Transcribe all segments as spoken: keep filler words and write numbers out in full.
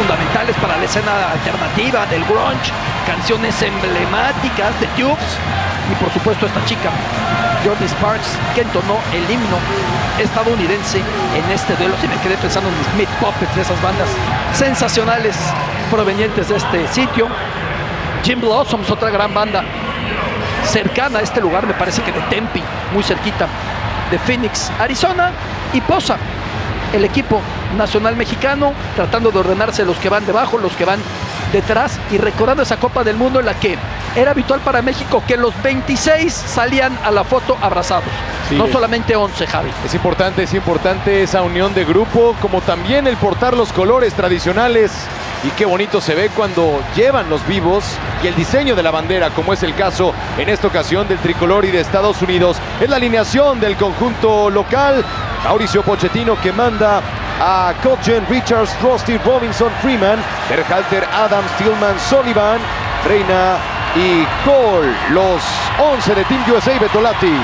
fundamentales para la escena alternativa del grunge, canciones emblemáticas de Tubes y por supuesto esta chica, Jordi Sparks, que entonó el himno estadounidense en este duelo. Sí me quedé pensando en los Meat Puppets, de esas bandas sensacionales provenientes de este sitio. Jim Blossoms, otra gran banda cercana a este lugar, me parece que de Tempe, muy cerquita de Phoenix, Arizona. Y Poza, el equipo nacional mexicano, tratando de ordenarse los que van debajo, los que van detrás, y recordando esa Copa del Mundo en la que era habitual para México que los veintiséis salían a la foto abrazados, sí, no solamente once, Javi. Es importante, es importante esa unión de grupo, como también el portar los colores tradicionales, y qué bonito se ve cuando llevan los vivos y el diseño de la bandera, como es el caso en esta ocasión del tricolor y de Estados Unidos. Es la alineación del conjunto local. Mauricio Pochettino, que manda a Cotchen, Richards, Rusty, Robinson, Freeman, Berhalter, Adams, Tillman, Sullivan, Reina y Cole. Los once de Team U S A, Betolati.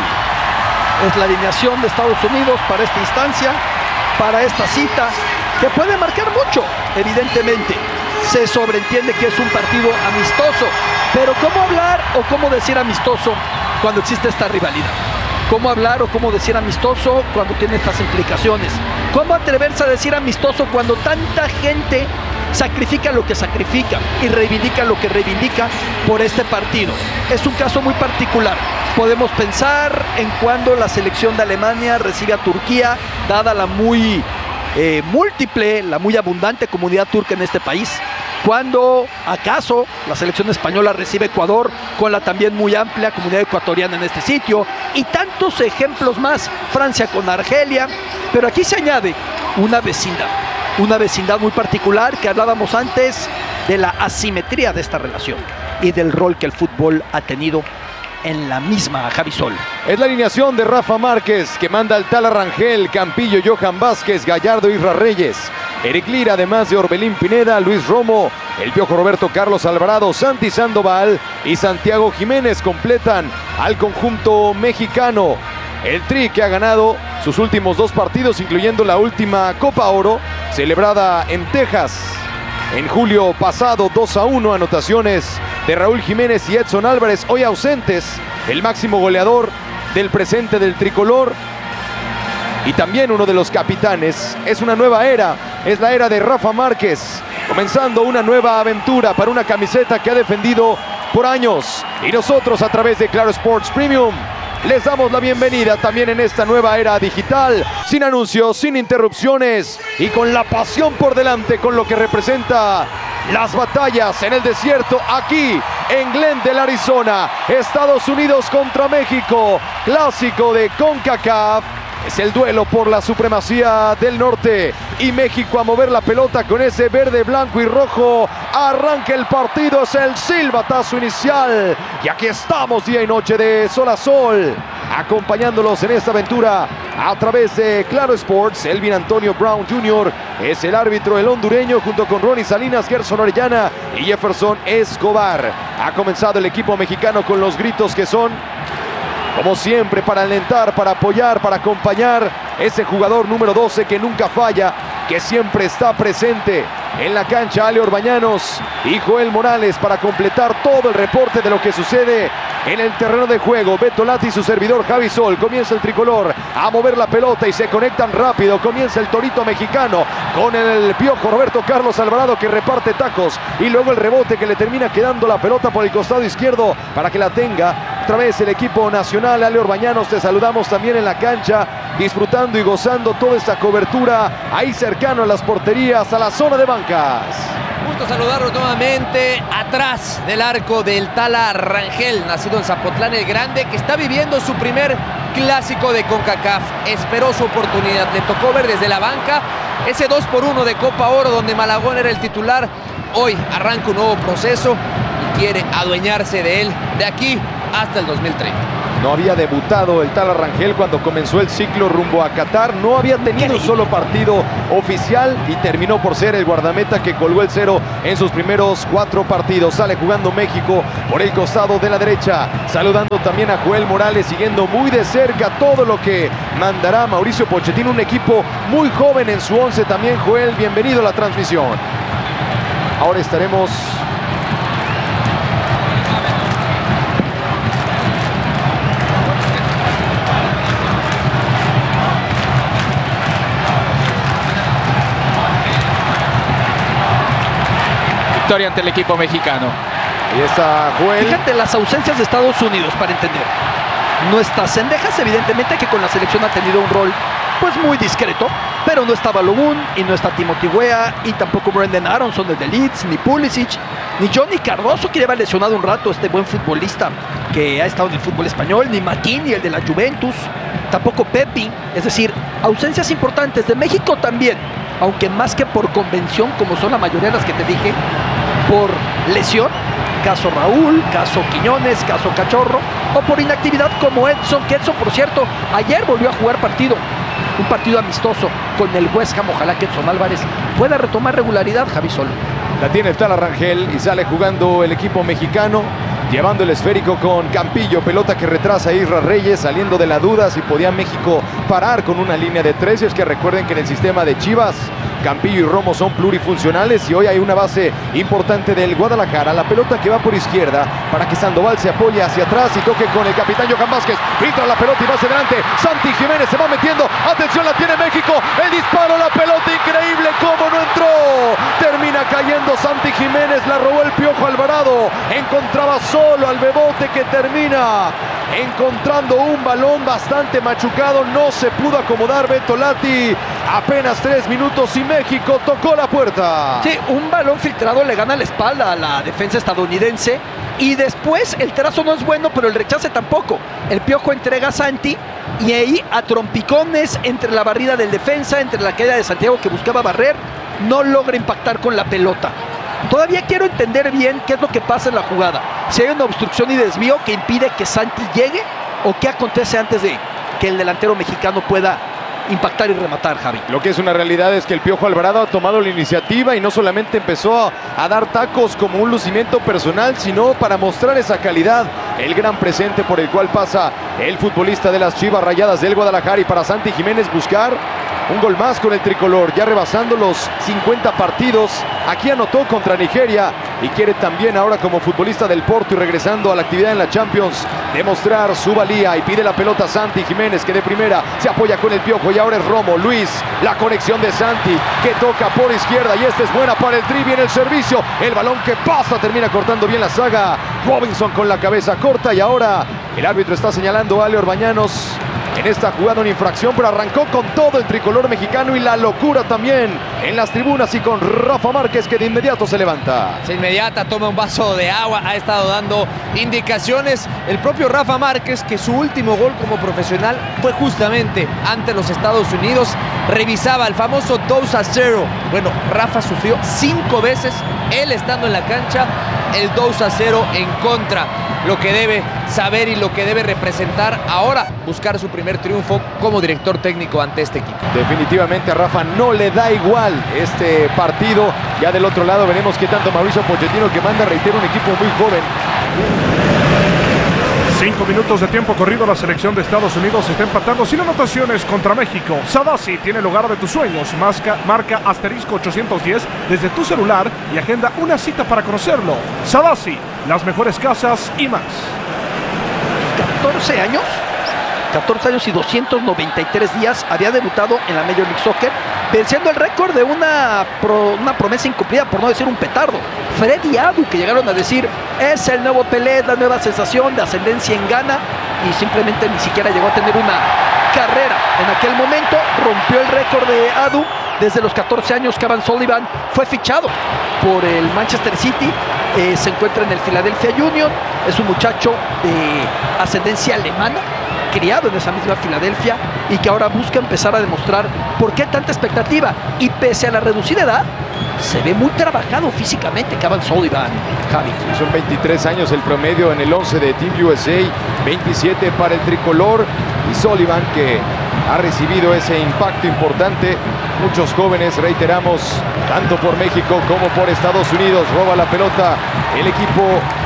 Es la alineación de Estados Unidos para esta instancia, para esta cita, que puede marcar mucho, evidentemente. Se sobreentiende que es un partido amistoso, pero ¿cómo hablar o cómo decir amistoso cuando existe esta rivalidad? ¿Cómo hablar o cómo decir amistoso cuando tiene estas implicaciones? ¿Cómo atreverse a decir amistoso cuando tanta gente sacrifica lo que sacrifica y reivindica lo que reivindica por este partido? Es un caso muy particular. Podemos pensar en cuando la selección de Alemania recibe a Turquía, dada la muy eh, múltiple, la muy abundante comunidad turca en este país. Cuando acaso la selección española recibe a Ecuador, con la también muy amplia comunidad ecuatoriana en este sitio, y tantos ejemplos más. Francia con Argelia, pero aquí se añade una vecindad, una vecindad muy particular, que hablábamos antes de la asimetría de esta relación y del rol que el fútbol ha tenido en la misma, Javi Sol. Es la alineación de Rafa Márquez, que manda al Tala Rangel, Campillo, Johan Vázquez, Gallardo, Isra Reyes, Eric Lira, además de Orbelín Pineda, Luis Romo, el Piojo Roberto, Carlos Alvarado, Santi Sandoval y Santiago Jiménez completan al conjunto mexicano. El Tri, que ha ganado sus últimos dos partidos, incluyendo la última Copa Oro, celebrada en Texas en julio pasado, dos a uno, anotaciones de Raúl Jiménez y Edson Álvarez, hoy ausentes, el máximo goleador del presente del tricolor y también uno de los capitanes. Es una nueva era, es la era de Rafa Márquez, comenzando una nueva aventura para una camiseta que ha defendido por años, y nosotros a través de Claro Sports Premium les damos la bienvenida también en esta nueva era digital, sin anuncios, sin interrupciones y con la pasión por delante, con lo que representa las batallas en el desierto aquí en Glendale, Arizona. Estados Unidos contra México, clásico de CONCACAF. Es el duelo por la supremacía del norte, y México a mover la pelota con ese verde, blanco y rojo. Arranca el partido, es el silbatazo inicial, y aquí estamos día y noche, de sol a sol, acompañándolos en esta aventura a través de Claro Sports. Elvin Antonio Brown junior es el árbitro, el hondureño, junto con Ronnie Salinas, Gerson Orellana y Jefferson Escobar. Ha comenzado el equipo mexicano con los gritos que son, como siempre, para alentar, para apoyar, para acompañar ese jugador número doce que nunca falla, que siempre está presente en la cancha. Ale Orbañanos y Joel Morales para completar todo el reporte de lo que sucede en el terreno de juego. Betolati y su servidor Javi Sol. Comienza el tricolor a mover la pelota y se conectan rápido. Comienza el torito mexicano con el Piojo Roberto Carlos Alvarado, que reparte tacos, y luego el rebote que le termina quedando la pelota por el costado izquierdo para que la tenga otra vez el equipo nacional. Ale Orbañanos, te saludamos también en la cancha, disfrutando y gozando toda esta cobertura ahí cercano a las porterías, a la zona de bancas. Gusto saludarlos nuevamente atrás del arco del Tala Rangel, nacido en Zapotlán el Grande, que está viviendo su primer clásico de CONCACAF. Esperó su oportunidad, le tocó ver desde la banca ese dos por uno de Copa Oro donde Malagón era el titular. Hoy arranca un nuevo proceso y quiere adueñarse de él de aquí hasta el dos mil treinta. No había debutado el Tala Rangel cuando comenzó el ciclo rumbo a Qatar. No había tenido un solo partido oficial y terminó por ser el guardameta que colgó el cero en sus primeros cuatro partidos. Sale jugando México por el costado de la derecha, saludando también a Joel Morales, siguiendo muy de cerca todo lo que mandará Mauricio Pochettino. Un equipo muy joven en su once también. Joel, bienvenido a la transmisión. Ahora estaremos victoria ante el equipo mexicano. Ahí está Joel. Fíjate las ausencias de Estados Unidos para entender. No está Cendejas, evidentemente, que con la selección ha tenido un rol pues muy discreto, pero no está Balogun y no está Timothy Weah y tampoco Brendan Aronson desde Leeds, ni Pulisic, ni Johnny Cardoso, que lleva lesionado un rato, este buen futbolista que ha estado en el fútbol español, ni McKinney, el de la Juventus, tampoco Pepi. Es decir, ausencias importantes de México también, aunque más que por convención, como son la mayoría de las que te dije, por lesión, caso Raúl, caso Quiñones, caso Cachorro, o por inactividad como Edson, que Edson, por cierto, ayer volvió a jugar partido, un partido amistoso con el West Ham. Ojalá que Edson Álvarez pueda retomar regularidad, Javi Solo. La tiene el Tala Rangel y sale jugando el equipo mexicano, llevando el esférico con Campillo, pelota que retrasa a Isra Reyes, saliendo de la duda si podía México parar con una línea de tres. Es que recuerden que en el sistema de Chivas, Campillo y Romo son plurifuncionales y hoy hay una base importante del Guadalajara. La pelota que va por izquierda para que Sandoval se apoye hacia atrás y toque con el capitán Johan Vázquez. Filtra la pelota y va hacia adelante. Santi Jiménez se va metiendo. Atención, la tiene México. El disparo, la pelota increíble. ¿Cómo no entró? Termina cayendo Santi Jiménez. La robó el Piojo Alvarado. Encontraba solo al Bebote, que termina encontrando un balón bastante machucado. No se pudo acomodar Beto Lati. Apenas tres minutos y México tocó la puerta. Sí, un balón filtrado le gana la espalda a la defensa estadounidense y después el trazo no es bueno, pero el rechace tampoco. El Piojo entrega a Santi y ahí a trompicones entre la barrida del defensa, entre la caída de Santiago que buscaba barrer, no logra impactar con la pelota. Todavía quiero entender bien qué es lo que pasa en la jugada. Si hay una obstrucción y desvío que impide que Santi llegue, o qué acontece antes de que el delantero mexicano pueda impactar y rematar, Javi. Lo que es una realidad es que el Piojo Alvarado ha tomado la iniciativa y no solamente empezó a, a dar tacos como un lucimiento personal, sino para mostrar esa calidad, el gran presente por el cual pasa el futbolista de las Chivas Rayadas del Guadalajara. Y para Santi Jiménez buscar un gol más con el tricolor, ya rebasando los cincuenta partidos. Aquí anotó contra Nigeria y quiere también ahora, como futbolista del Porto y regresando a la actividad en la Champions, demostrar su valía y pide la pelota a Santi Jiménez, que de primera se apoya con el Piojo y ahora es Romo. Luis, la conexión de Santi, que toca por izquierda y esta es buena para el Tri. Viene el servicio, el balón que pasa, termina cortando bien la saga. Robinson con la cabeza corta y ahora el árbitro está señalando a Ale Orbañanos en esta jugada una infracción, pero arrancó con todo el tricolor mexicano y la locura también en las tribunas y con Rafa Márquez, que de inmediato se levanta. Se inmediata, toma un vaso de agua, ha estado dando indicaciones. El propio Rafa Márquez, que su último gol como profesional fue justamente ante los Estados Unidos, revisaba el famoso dos a cero. Bueno, Rafa sufrió cinco veces, él estando en la cancha, el dos a cero en contra. Lo que debe saber y lo que debe representar ahora, buscar su primer triunfo como director técnico ante este equipo. Definitivamente a Rafa no le da igual este partido. Ya del otro lado veremos qué tanto Mauricio Pochettino, que manda, reitero, un equipo muy joven. Cinco minutos de tiempo corrido, la selección de Estados Unidos está empatando sin anotaciones contra México. Sadasi tiene el lugar de tus sueños. Marca, marca asterisco ochocientos diez desde tu celular y agenda una cita para conocerlo. Sadasi, las mejores casas y más. catorce años, catorce años y doscientos noventa y tres días había debutado en la Major League Soccer, venciendo el récord de una, pro, una promesa incumplida, por no decir un petardo. Freddy Adu, que llegaron a decir es el nuevo Pelé, la nueva sensación de ascendencia en Ghana, y simplemente ni siquiera llegó a tener una carrera. En aquel momento rompió el récord de Adu. Desde los catorce años, Kevin Sullivan fue fichado por el Manchester City, eh, se encuentra en el Philadelphia Union, es un muchacho de ascendencia alemana, criado en esa misma Filadelfia y que ahora busca empezar a demostrar por qué tanta expectativa. Y pese a la reducida edad, se ve muy trabajado físicamente Kevin Sullivan, Javi. Son veintitrés años el promedio en el once de Team U S A, veintisiete para el tricolor, y Sullivan, que ha recibido ese impacto importante. Muchos jóvenes, reiteramos, tanto por México como por Estados Unidos. Roba la pelota el equipo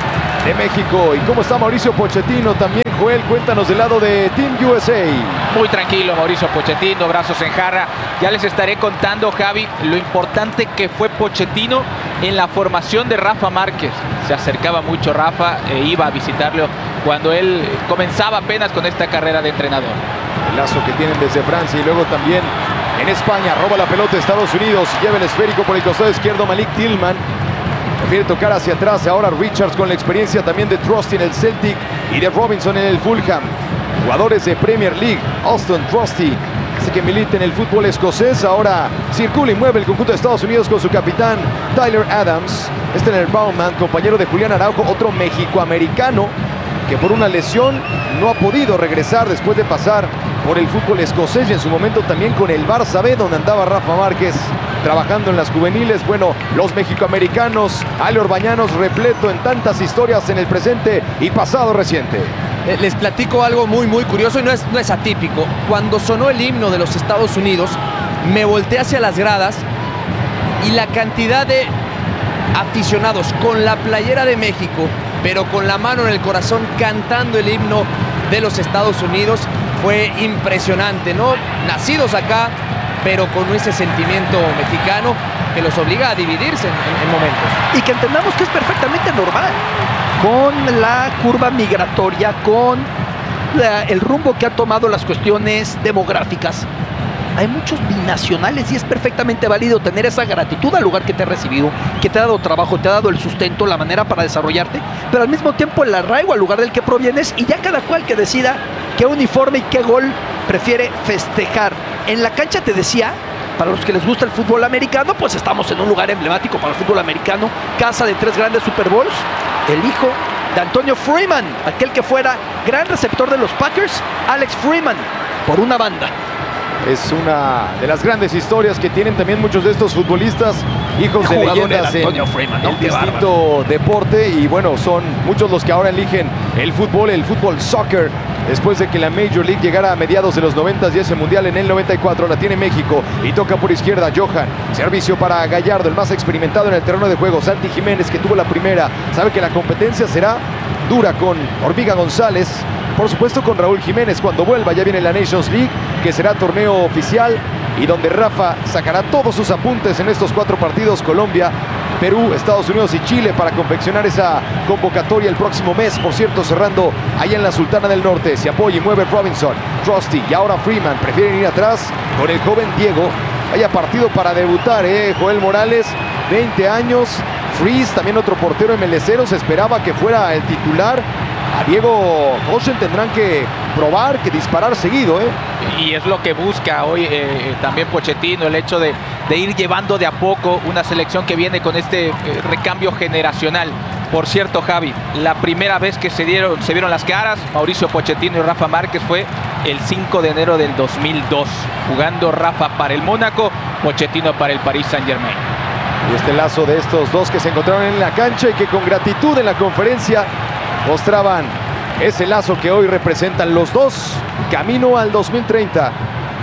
de México. ¿Y cómo está Mauricio Pochettino? También, Joel, cuéntanos del lado de Team U S A. Muy tranquilo Mauricio Pochettino, brazos en jarra. Ya les estaré contando, Javi, lo importante que fue Pochettino en la formación de Rafa Márquez. Se acercaba mucho Rafa e iba a visitarlo cuando él comenzaba apenas con esta carrera de entrenador. El lazo que tienen desde Francia y luego también en España. Roba la pelota Estados Unidos, lleva el esférico por el costado izquierdo Malik Tillman. Prefiere tocar hacia atrás ahora Richards, con la experiencia también de Trusty en el Celtic y de Robinson en el Fulham. Jugadores de Premier League, Austin Trusty, ese que milita en el fútbol escocés, ahora circula y mueve el conjunto de Estados Unidos con su capitán Tyler Adams. Este en el Bowman, compañero de Julián Araujo, otro mexicoamericano que por una lesión no ha podido regresar después de pasar por el fútbol escocés y en su momento también con el Barça B, donde andaba Rafa Márquez trabajando en las juveniles. Bueno, los mexicoamericanos, Ale Orbañanos, repleto en tantas historias en el presente y pasado reciente. Les platico algo muy muy curioso y no es, no es atípico. Cuando sonó el himno de los Estados Unidos, me volteé hacia las gradas y la cantidad de aficionados con la playera de México, pero con la mano en el corazón cantando el himno de los Estados Unidos, fue impresionante, ¿no? Nacidos acá, pero con ese sentimiento mexicano que los obliga a dividirse en, en, en momentos. Y que entendamos que es perfectamente normal, con la curva migratoria, con la, el rumbo que han tomado las cuestiones demográficas. Hay muchos binacionales y es perfectamente válido tener esa gratitud al lugar que te ha recibido, que te ha dado trabajo, te ha dado el sustento, la manera para desarrollarte, pero al mismo tiempo el arraigo al lugar del que provienes, y ya cada cual que decida qué uniforme y qué gol prefiere festejar. En la cancha, te decía, para los que les gusta el fútbol americano, pues estamos en un lugar emblemático para el fútbol americano, casa de tres grandes Super Bowls, el hijo de Antonio Freeman, aquel que fuera gran receptor de los Packers, Alex Freeman, por una banda. Es una de las grandes historias que tienen también muchos de estos futbolistas, hijos de leyendas en Freeman, ¿no? el distinto deporte, y bueno, son muchos los que ahora eligen el fútbol, el fútbol soccer, después de que la Major League llegara a mediados de los noventas y ese mundial en el noventa y cuatro la tiene México, y toca por izquierda Johan, servicio para Gallardo, el más experimentado en el terreno de juego, Santi Jiménez, que tuvo la primera, sabe que la competencia será dura con Hormiga González, por supuesto con Raúl Jiménez cuando vuelva. Ya viene la Nations League, que será torneo oficial y donde Rafa sacará todos sus apuntes en estos cuatro partidos: Colombia, Perú, Estados Unidos y Chile, para confeccionar esa convocatoria el próximo mes. Por cierto, cerrando allá en la Sultana del Norte, se apoya y mueve Robinson, Trusty y ahora Freeman. Prefieren ir atrás con el joven Diego. Vaya partido para debutar, ¿eh? Joel Morales, veinte años. Freeze, también otro portero M L cero, se esperaba que fuera el titular. A Diego Kochen tendrán que probar, que disparar seguido, ¿eh? Y es lo que busca hoy eh, también Pochettino, el hecho de, de ir llevando de a poco una selección que viene con este eh, recambio generacional. Por cierto, Javi, la primera vez que se, dieron, se vieron las caras, Mauricio Pochettino y Rafa Márquez, fue el cinco de enero del dos mil dos, jugando Rafa para el Mónaco, Pochettino para el Paris Saint-Germain. Y este lazo de estos dos que se encontraron en la cancha y que con gratitud en la conferencia mostraban ese lazo que hoy representan los dos camino al dos mil treinta.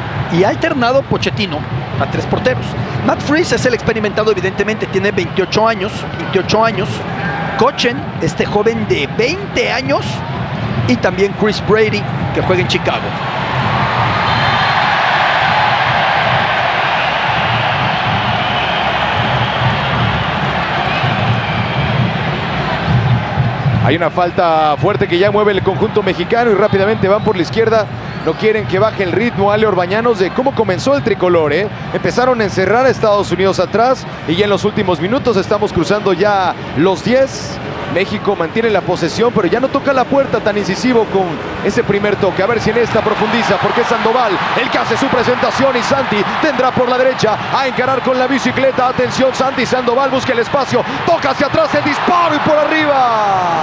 Y ha alternado Pochettino a tres porteros. Matt Freese es el experimentado, evidentemente tiene veintiocho años, veintiocho años. Kochen, este joven de veinte años, y también Chris Brady, que juega en Chicago. Hay una falta fuerte que ya mueve el conjunto mexicano y rápidamente van por la izquierda. No quieren que baje el ritmo, Ale Orbañanos, de cómo comenzó el tricolor, ¿eh? Empezaron a encerrar a Estados Unidos atrás y ya en los últimos minutos estamos cruzando ya los diez. México mantiene la posesión, pero ya no toca la puerta tan incisivo con ese primer toque. A ver si en esta profundiza, porque es Sandoval el que hace su presentación y Santi tendrá por la derecha a encarar con la bicicleta. Atención, Santi Sandoval busca el espacio, toca hacia atrás el disparo y por arriba.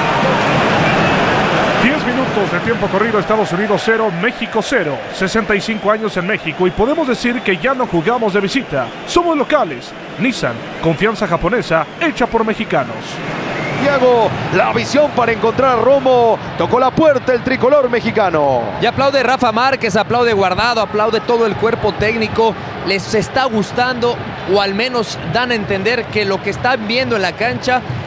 diez minutos de tiempo corrido, Estados Unidos cero, México cero. sesenta y cinco años en México y podemos decir que ya no jugamos de visita. Somos locales. Nissan, confianza japonesa hecha por mexicanos. Thiago, la visión para encontrar a Romo. Tocó la puerta el tricolor mexicano. Y aplaude Rafa Márquez, aplaude Guardado, aplaude todo el cuerpo técnico. Les está gustando, o al menos dan a entender que lo que están viendo en la cancha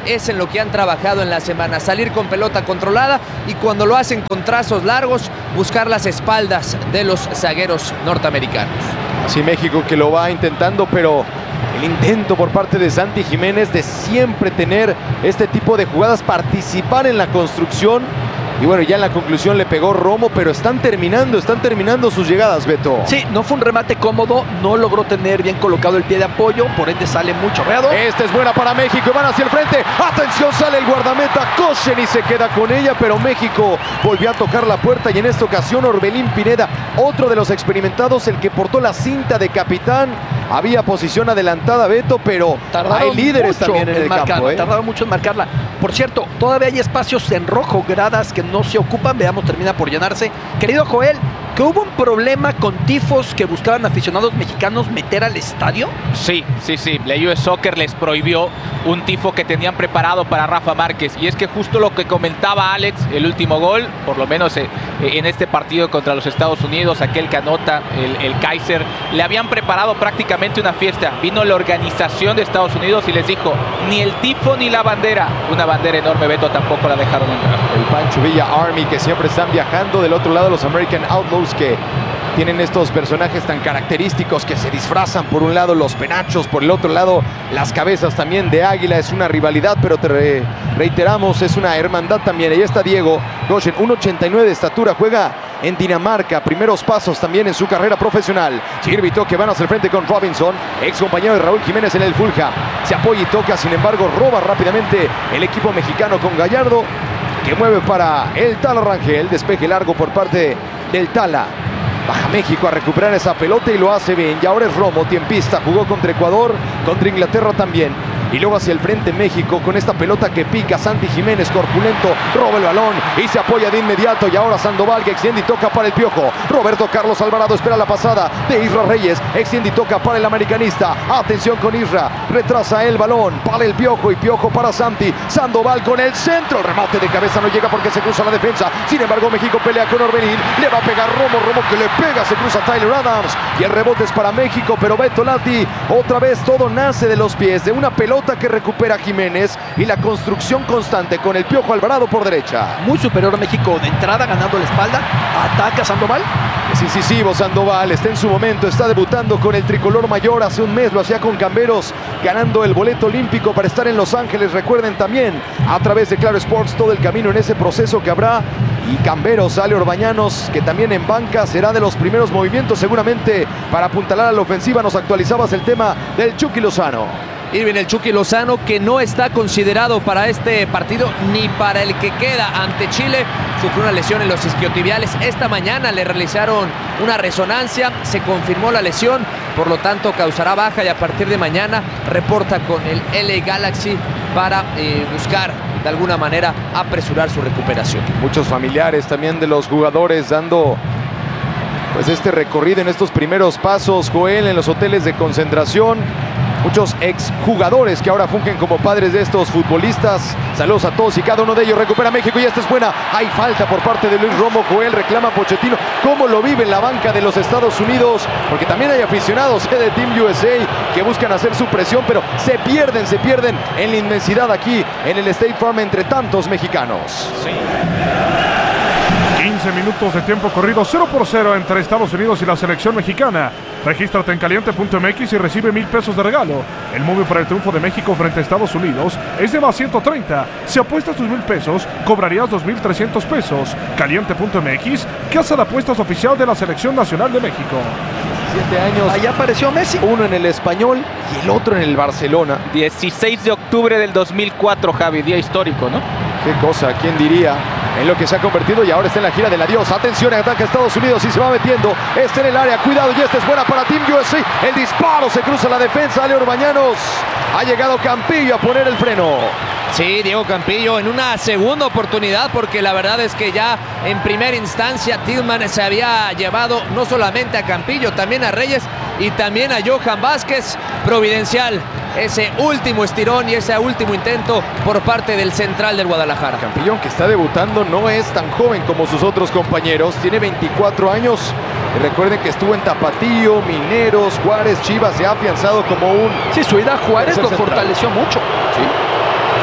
es en lo que han trabajado en la semana. Salir con pelota controlada y cuando lo hacen con trazos largos, buscar las espaldas de los zagueros norteamericanos. Así México que lo va intentando, pero el intento por parte de Santi Jiménez de siempre tener este tipo de jugadas, participar en la construcción. Y bueno, ya en la conclusión le pegó Romo, pero están terminando, están terminando sus llegadas, Beto. Sí, no fue un remate cómodo, no logró tener bien colocado el pie de apoyo, por ende sale muy chorreado. Esta es buena para México, van hacia el frente. Atención, sale el guardameta Koshen y se queda con ella, pero México volvió a tocar la puerta y en esta ocasión Orbelín Pineda, otro de los experimentados, el que portó la cinta de capitán. Había posición adelantada, Beto, pero tardaron hay líderes también en el marcarla, campo. ¿eh? Tardaron mucho en marcarla. Por cierto, todavía hay espacios en rojo, gradas que no se ocupan. Veamos, termina por llenarse. Querido Joel, ¿que hubo un problema con tifos que buscaban aficionados mexicanos meter al estadio? Sí, sí, sí. La U S Soccer les prohibió un tifo que tenían preparado para Rafa Márquez. Y es que justo lo que comentaba Alex, el último gol, por lo menos eh, en este partido contra los Estados Unidos, aquel que anota el, el Kaiser, le habían preparado prácticamente una fiesta. Vino la organización de Estados Unidos y les dijo, ni el tifo ni la bandera. Una bandera enorme, Beto, tampoco la dejaron entrar. El Pancho Villa Army, que siempre están viajando. Del otro lado los American Outlaws, que tienen estos personajes tan característicos que se disfrazan. Por un lado los penachos, por el otro lado las cabezas también de águila. Es una rivalidad, pero te re reiteramos, es una hermandad también. Ahí está Diego Koshen, uno ochenta y nueve de estatura, juega en Dinamarca, primeros pasos también en su carrera profesional. Sirve y toque, van hacia el frente con Robinson, ex compañero de Raúl Jiménez en el Fulham. Se apoya y toca, sin embargo roba rápidamente el equipo mexicano con Gallardo, que mueve para el Tala Rangel. Despeje largo por parte del Tala. Baja México a recuperar esa pelota y lo hace bien. Y ahora es Romo, tiempista, jugó contra Ecuador, contra Inglaterra también. Y luego hacia el frente México con esta pelota que pica. Santi Jiménez, corpulento, roba el balón y se apoya de inmediato. Y ahora Sandoval que extiende y toca para el Piojo. Roberto Carlos Alvarado espera la pasada de Isra Reyes. Extiende y toca para el americanista. Atención con Isra, retrasa el balón para el Piojo y Piojo para Santi. Sandoval con el centro, el remate de cabeza no llega porque se cruza la defensa. Sin embargo México pelea con Orbelín, le va a pegar Romo, Romo que le pega, se cruza Tyler Adams y el rebote es para México, pero Beto Lati, otra vez todo nace de los pies de una pelota que recupera Jiménez y la construcción constante con el Piojo Alvarado por derecha. Muy superior a México de entrada, ganando la espalda. Ataca Sandoval. Es incisivo Sandoval, está en su momento, está debutando con el tricolor mayor. Hace un mes lo hacía con Camberos, ganando el boleto olímpico para estar en Los Ángeles. Recuerden también a través de Claro Sports todo el camino en ese proceso que habrá. Y Camberos, sale Orbañanos, que también en banca será de los primeros movimientos seguramente para apuntalar a la ofensiva. Nos actualizabas el tema del Chucky Lozano. Irving el Chucky Lozano, que no está considerado para este partido ni para el que queda ante Chile. Sufrió una lesión en los isquiotibiales. Esta mañana le realizaron una resonancia, se confirmó la lesión, por lo tanto causará baja y a partir de mañana reporta con el L A Galaxy para eh, buscar de alguna manera apresurar su recuperación. Muchos familiares también de los jugadores dando pues este recorrido en estos primeros pasos, Joel, en los hoteles de concentración. Muchos exjugadores que ahora fungen como padres de estos futbolistas. Saludos a todos y cada uno de ellos. Recupera México y esta es buena. Hay falta por parte de Luis Romo. Joel reclama a Pochettino. ¿Cómo lo vive en la banca de los Estados Unidos? Porque también hay aficionados eh, de Team U S A que buscan hacer su presión, pero se pierden, se pierden en la inmensidad aquí en el State Farm entre tantos mexicanos. Sí. quince minutos de tiempo corrido, cero por cero entre Estados Unidos y la selección mexicana. Regístrate en caliente punto m x y recibe mil pesos de regalo. El móvil para el triunfo de México frente a Estados Unidos es de más ciento treinta. Si apuestas tus mil pesos, cobrarías dos mil trescientos pesos. caliente punto m x, casa de apuestas oficial de la Selección Nacional de México. Siete años. Allá apareció Messi. Uno en el Español y el otro en el Barcelona. dieciséis de octubre del dos mil cuatro, Javi, día histórico, ¿no? Qué cosa, ¿quién diría? En lo que se ha convertido y ahora está en la gira del adiós. Atención, ataca a Estados Unidos y se va metiendo. Está en el área, cuidado, y esta es buena para Team U S A. El disparo, se cruza la defensa, Ale Orbañanos. Ha llegado Campillo a poner el freno. Sí, Diego Campillo en una segunda oportunidad, porque la verdad es que ya en primera instancia Tillman se había llevado no solamente a Campillo, también a Reyes y también a Johan Vázquez. Providencial ese último estirón y ese último intento por parte del central del Guadalajara. Campillón, que está debutando, no es tan joven como sus otros compañeros, tiene veinticuatro años. Y recuerden que estuvo en Tapatío, Mineros, Juárez, Chivas, se ha afianzado como un... Sí, su ida a Juárez lo central. fortaleció mucho. Sí.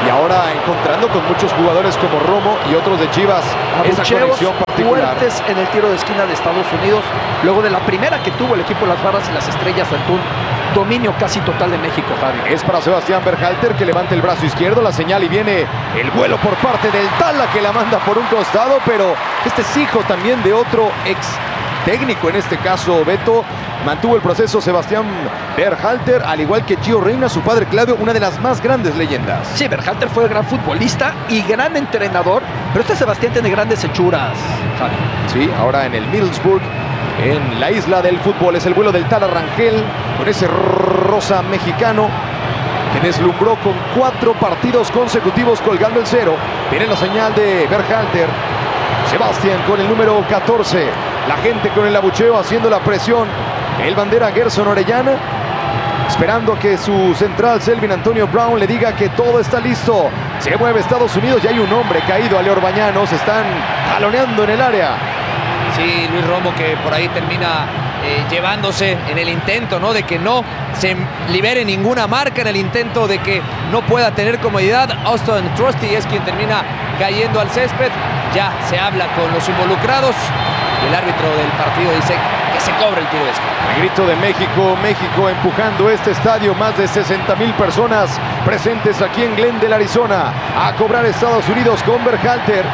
Y ahora encontrando con muchos jugadores como Romo y otros de Chivas esa Abucheos conexión particular. fuertes en el tiro de esquina de Estados Unidos, luego de la primera que tuvo el equipo Las Barras y las Estrellas ante un dominio casi total de México, Javi. Es para Sebastián Berhalter, que levanta el brazo izquierdo, la señal, y viene el vuelo por parte del Tala, que la manda por un costado, pero este es hijo también de otro ex técnico, en este caso Beto. Mantuvo el proceso Sebastián Berhalter, al igual que Gio Reyna, su padre Claudio, una de las más grandes leyendas. Sí, Berhalter fue gran futbolista y gran entrenador, pero este Sebastián tiene grandes hechuras, Javi. Sí, ahora en el Middlesbrough, en la isla del fútbol, es el vuelo del Tala Rangel, con ese rosa mexicano que deslumbró con cuatro partidos consecutivos colgando el cero. Viene la señal de Berhalter. Sebastián con el número catorce. La gente con el abucheo haciendo la presión. El bandera Gerson Orellana, esperando a que su central Selvin Antonio Brown le diga que todo está listo. Se mueve Estados Unidos y hay un hombre caído, Ale Orbañanos. Están jaloneando en el área. Sí, Luis Romo, que por ahí termina eh, llevándose en el intento, ¿no? De que no se libere ninguna marca, en el intento de que no pueda tener comodidad. Austin Trusty es quien termina cayendo al césped. Ya se habla con los involucrados y el árbitro del partido dice que se cobre el tiro de esquina. El grito de México, México empujando este estadio, más de sesenta mil personas presentes aquí en Glendale, Arizona, a cobrar Estados Unidos con Berhalter.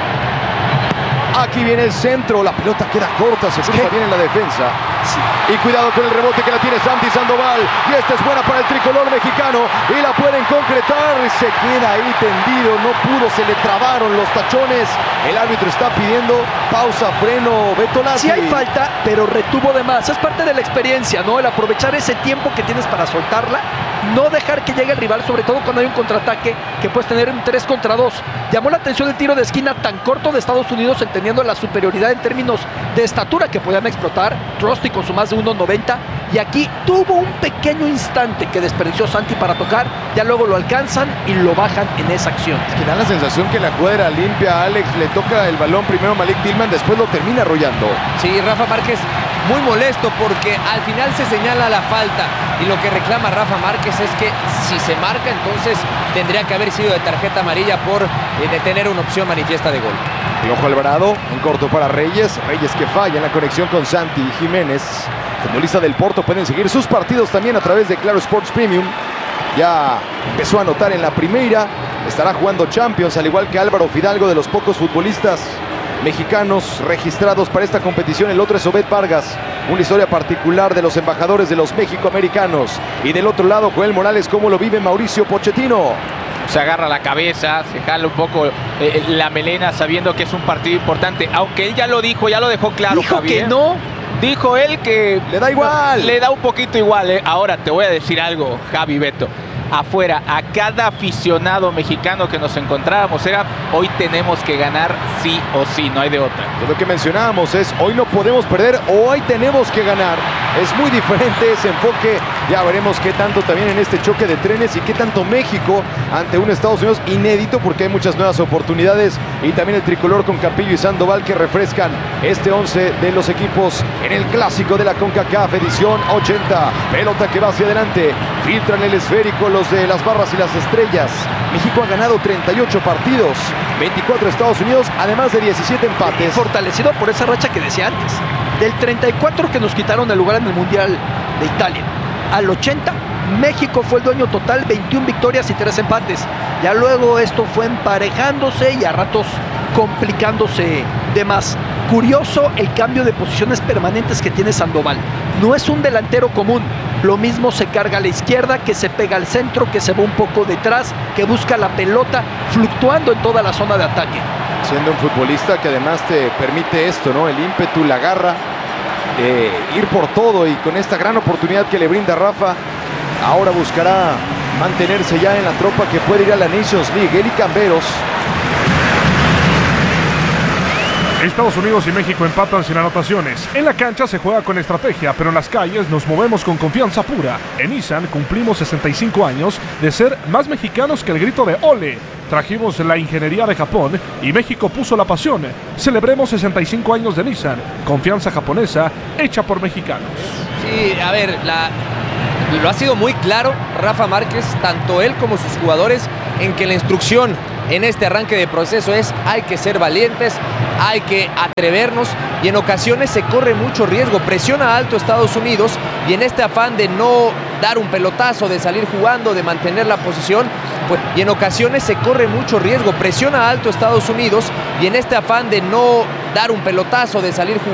Aquí viene el centro, la pelota queda corta, se cruza bien en la defensa. Sí. Y cuidado con el rebote que la tiene Santi Sandoval. Y esta es buena para el tricolor mexicano. Y la pueden concretar. Se queda ahí tendido, no pudo, se le trabaron los tachones. El árbitro está pidiendo pausa, freno, Beto Lati. Sí hay falta, pero retuvo de más. Es parte de la experiencia, ¿no? El aprovechar ese tiempo que tienes para soltarla. No dejar que llegue el rival, sobre todo cuando hay un contraataque que puedes tener un tres contra dos. Llamó la atención el tiro de esquina tan corto de Estados Unidos, entendiendo la superioridad en términos de estatura que podían explotar. Trusty con su más de uno noventa. Y aquí tuvo un pequeño instante que desperdició Santi para tocar. Ya luego lo alcanzan y lo bajan en esa acción. Es que da la sensación que la jugada era limpia. Alex le toca el balón primero Malik Tillman, después lo termina arrollando. Sí, Rafa Márquez muy molesto porque al final se señala la falta. Y lo que reclama Rafa Márquez es que si se marca, entonces tendría que haber sido de tarjeta amarilla por eh, detener una opción manifiesta de gol. Piojo Alvarado en corto para Reyes. Reyes que falla en la conexión con Santi Jiménez. Futbolista del Porto, pueden seguir sus partidos también a través de Claro Sports Premium. Ya empezó a anotar en la primera. Estará jugando Champions, al igual que Álvaro Fidalgo, de los pocos futbolistas mexicanos registrados para esta competición. El otro es Obed Vargas, una historia particular de los embajadores de los mexicoamericanos. Y del otro lado, Joel Morales, cómo lo vive Mauricio Pochettino. Se agarra la cabeza, se jala un poco eh, la melena, sabiendo que es un partido importante, aunque él ya lo dijo, ya lo dejó claro. Dijo Javier. que no. Dijo él que le da igual. Le da un poquito igual. ¿eh? Ahora te voy a decir algo, Javi, Beto. Afuera, a cada aficionado mexicano que nos encontráramos, era hoy tenemos que ganar sí o sí, no hay de otra. Lo que mencionábamos es hoy no podemos perder, hoy tenemos que ganar. Es muy diferente ese enfoque. Ya veremos qué tanto también en este choque de trenes y qué tanto México ante un Estados Unidos inédito, porque hay muchas nuevas oportunidades, y también el tricolor con Capillo y Sandoval que refrescan este once de los equipos en el clásico de la CONCACAF edición ochenta. Pelota que va hacia adelante, filtran el esférico los de las Barras y las Estrellas. México ha ganado treinta y ocho partidos, veinticuatro Estados Unidos, además de diecisiete empates. Fortalecido por esa racha que decía antes. Del treinta y cuatro que nos quitaron el lugar en el Mundial de Italia al ochenta, México fue el dueño total, veintiuna victorias y tres empates. Ya luego esto fue emparejándose y a ratos complicándose de más. Curioso el cambio de posiciones permanentes que tiene Sandoval. No es un delantero común. Lo mismo se carga a la izquierda, que se pega al centro, que se va un poco detrás, que busca la pelota, fluctuando en toda la zona de ataque. Siendo un futbolista que además te permite esto, ¿no? El ímpetu, la garra, de ir por todo, y con esta gran oportunidad que le brinda Rafa, ahora buscará mantenerse ya en la tropa que puede ir a la Nations League. Eli Camberos. Estados Unidos y México empatan sin anotaciones. En la cancha se juega con estrategia, pero en las calles nos movemos con confianza pura. En Nissan cumplimos sesenta y cinco años de ser más mexicanos que el grito de ¡Ole! Trajimos la ingeniería de Japón y México puso la pasión. Celebremos sesenta y cinco años de Nissan, confianza japonesa hecha por mexicanos. Sí, a ver, la, lo ha sido muy claro Rafa Márquez, tanto él como sus jugadores, en que la instrucción en este arranque de proceso es hay que ser valientes, hay que atrevernos y en ocasiones se corre mucho riesgo. Presiona alto Estados Unidos y en este afán de no dar un pelotazo, de salir jugando, de mantener la posición, pues, y en ocasiones se corre mucho riesgo. Presiona alto Estados Unidos y en este afán de no dar un pelotazo, de salir jugando